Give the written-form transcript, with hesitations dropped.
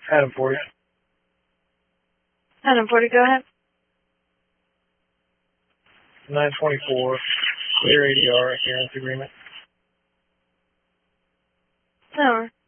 Adam 40. Adam 40, go ahead. 924, clear ADR, clearance agreement. No.